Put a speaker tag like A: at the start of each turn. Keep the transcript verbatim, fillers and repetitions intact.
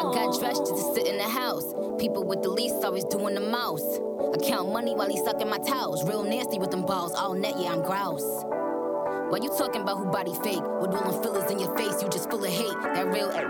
A: I got dressed just to sit in the house. People with the least always doing the most. I count money while he sucking my towels. Real nasty with them balls, all net, yeah, I'm grouse. Why you talking about who body fake? With all them fillers in your face, you just full of hate. That real